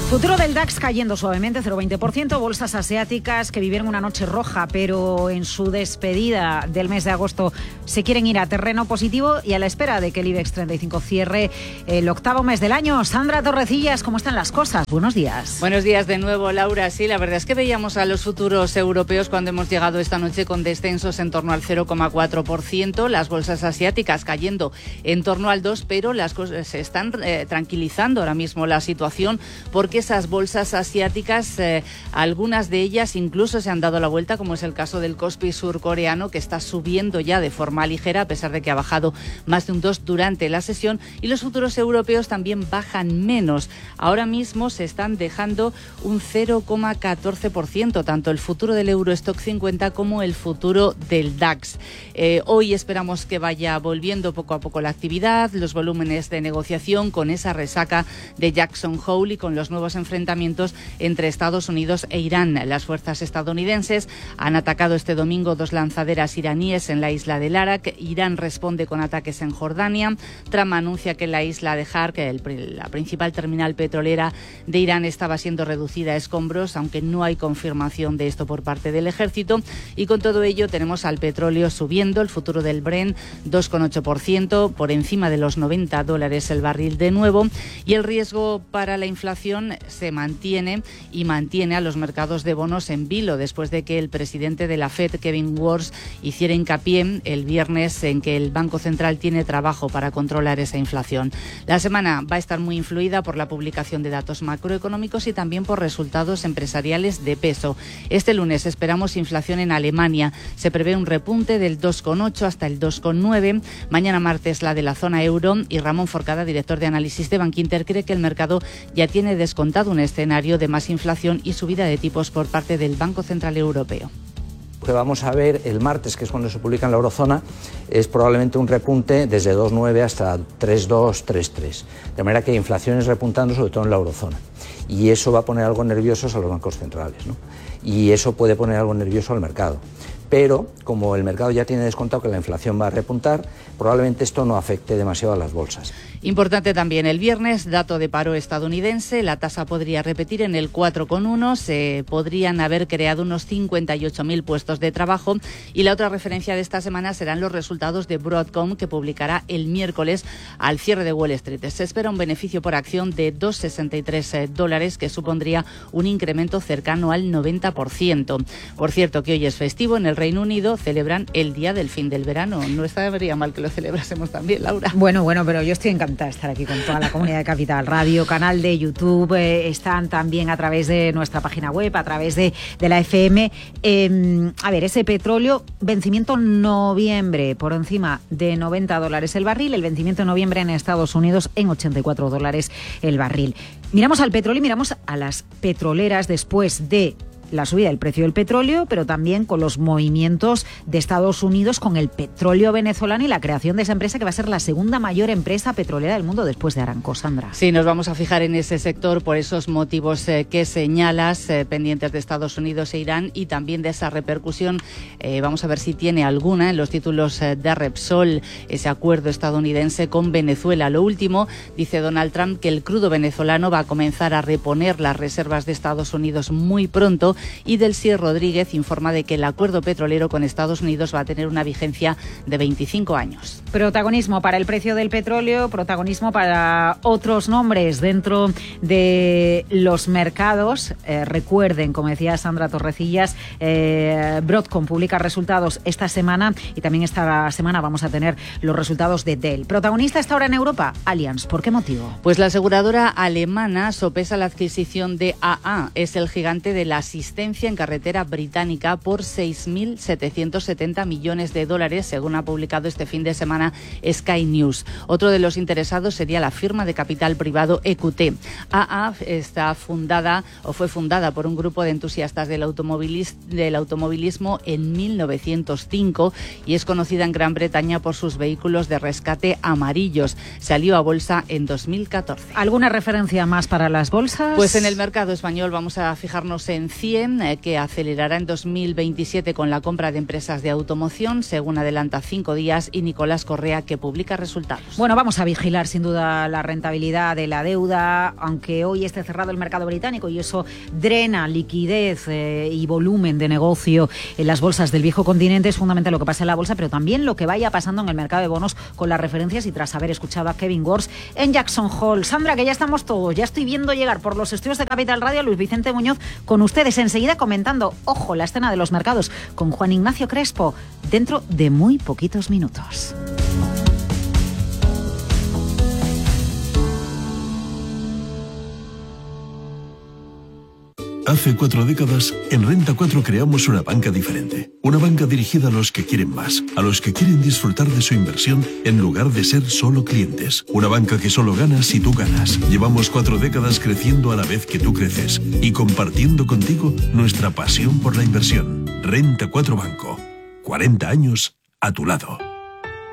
Futuro del DAX cayendo suavemente, 0,20%. Bolsas asiáticas que vivieron una noche roja, pero en su despedida del mes de agosto se quieren ir a terreno positivo y a la espera de que el IBEX 35 cierre el octavo mes del año. Sandra Torrecillas, ¿cómo están las cosas? Buenos días. Buenos días de nuevo, Laura. Sí, la verdad es que veíamos a los futuros europeos cuando hemos llegado esta noche con descensos en torno al 0,4%. Las bolsas asiáticas cayendo en torno al 2%, pero las cosas se están tranquilizando ahora mismo la situación porque esas bolsas asiáticas, algunas de ellas incluso se han dado la vuelta, como es el caso del Kospi surcoreano, que está subiendo ya de forma ligera, a pesar de que ha bajado más de un 2% durante la sesión, y los futuros europeos también bajan menos. Ahora mismo se están dejando un 0,14%, tanto el futuro del Eurostock 50 como el futuro del DAX. Hoy esperamos que vaya volviendo poco a poco la actividad, los volúmenes de negociación con esa resaca de Jackson Hole y con los nuevos enfrentamientos entre Estados Unidos e Irán. Las fuerzas estadounidenses han atacado este domingo 2 lanzaderas iraníes en la isla del Arak. Irán responde con ataques en Jordania. Trump anuncia que la isla de Hark, la principal terminal petrolera de Irán, estaba siendo reducida a escombros, aunque no hay confirmación de esto por parte del ejército. Y con todo ello tenemos al petróleo subiendo, el futuro del Brent 2,8%, por encima de los $90 el barril de nuevo, y el riesgo para la inflación se mantiene y mantiene a los mercados de bonos en vilo después de que el presidente de la FED, Kevin Warsh, hiciera hincapié el viernes en que el Banco Central tiene trabajo para controlar esa inflación. La semana va a estar muy influida por la publicación de datos macroeconómicos y también por resultados empresariales de peso. Este lunes esperamos inflación en Alemania. Se prevé un repunte del 2,8 hasta el 2,9. Mañana martes la de la zona euro, y Ramón Forcada, director de análisis de Bankinter, cree que el mercado ya tiene descontado un escenario de más inflación y subida de tipos por parte del Banco Central Europeo. Lo que vamos a ver el martes, que es cuando se publica en la eurozona, es probablemente un repunte desde 2,9 hasta 3,2, 3,3. De manera que inflación es repuntando sobre todo en la eurozona. Y eso va a poner algo nerviosos a los bancos centrales, ¿no? Y eso puede poner algo nervioso al mercado. Pero como el mercado ya tiene descontado que la inflación va a repuntar, probablemente esto no afecte demasiado a las bolsas. Importante también el viernes, dato de paro estadounidense. La tasa podría repetir en el 4,1. Se podrían haber creado unos 58.000 puestos de trabajo. Y la otra referencia de esta semana serán los resultados de Broadcom, que publicará el miércoles al cierre de Wall Street. Se espera un beneficio por acción de $2,63, que supondría un incremento cercano al 90%. Por cierto, que hoy es festivo. En el Reino Unido celebran el Día del Fin del Verano. No estaría mal que lo celebrásemos también, Laura. Bueno, pero yo estoy encantada de estar aquí con toda la comunidad de Capital Radio, canal de YouTube, están también a través de nuestra página web, a través de la FM. A ver, ese petróleo, vencimiento noviembre, por encima de $90 el barril, el vencimiento de noviembre en Estados Unidos en $84 el barril. Miramos al petróleo y miramos a las petroleras después de la subida del precio del petróleo, pero también con los movimientos de Estados Unidos con el petróleo venezolano y la creación de esa empresa que va a ser la segunda mayor empresa petrolera del mundo después de Aramco. Sandra. Sí, nos vamos a fijar en ese sector por esos motivos que señalas, pendientes de Estados Unidos e Irán, y también de esa repercusión. Vamos a ver si tiene alguna en los títulos de Repsol, ese acuerdo estadounidense con Venezuela. Lo último, dice Donald Trump, que el crudo venezolano va a comenzar a reponer las reservas de Estados Unidos muy pronto, y Delcy Rodríguez informa de que el acuerdo petrolero con Estados Unidos va a tener una vigencia de 25 años. Protagonismo para el precio del petróleo, protagonismo para otros nombres dentro de los mercados. Recuerden, como decía Sandra Torrecillas, Broadcom publica resultados esta semana, y también esta semana vamos a tener los resultados de Dell. Protagonista está ahora en Europa, Allianz. ¿Por qué motivo? Pues la aseguradora alemana sopesa la adquisición de AA. Es el gigante de la asistencia en carretera británica por $6.770 millones, según ha publicado este fin de semana Sky News. Otro de los interesados sería la firma de capital privado EQT. AA fue fundada por un grupo de entusiastas del automovilismo en 1905 y es conocida en Gran Bretaña por sus vehículos de rescate amarillos. Salió a bolsa en 2014. ¿Alguna referencia más para las bolsas? Pues en el mercado español vamos a fijarnos en CIE, concluyen que acelerará en 2027 con la compra de empresas de automoción, según adelanta 5 días, y Nicolás Correa, que publica resultados. Bueno, vamos a vigilar sin duda la rentabilidad de la deuda, aunque hoy esté cerrado el mercado británico y eso drena liquidez y volumen de negocio en las bolsas del viejo continente. Es fundamental lo que pasa en la bolsa, pero también lo que vaya pasando en el mercado de bonos con las referencias y tras haber escuchado a Kevin Wars en Jackson Hole. Sandra, que ya estamos todos, ya estoy viendo llegar por los estudios de Capital Radio a Luis Vicente Muñoz con ustedes enseguida comentando, ojo, la escena de los mercados con Juan Ignacio Crespo dentro de muy poquitos minutos. Hace 4 décadas, en Renta 4 creamos una banca diferente. Una banca dirigida a los que quieren más, a los que quieren disfrutar de su inversión en lugar de ser solo clientes. Una banca que solo gana si tú ganas. Llevamos 4 décadas creciendo a la vez que tú creces y compartiendo contigo nuestra pasión por la inversión. Renta 4 Banco. 40 años a tu lado.